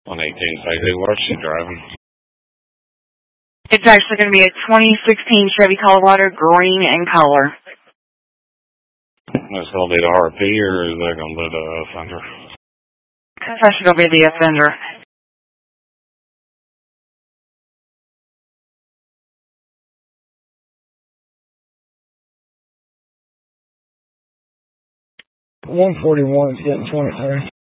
118, what's she driving? It's actually going to be a 2016 Chevy Colorado, green in color. That's going to be the RP, or is that going to be the offender? That's actually going to be the offender. $141 is getting 23.